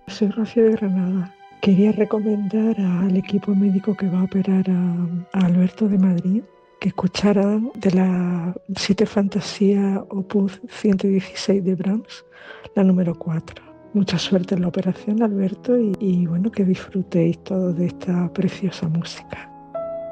Soy Rocío de Granada. Quería recomendar al equipo médico que va a operar a Alberto de Madrid que escucharan de la Siete Fantasía Opus 116 de Brahms, la número 4. Mucha suerte en la operación, Alberto, y bueno, que disfrutéis todos de esta preciosa música.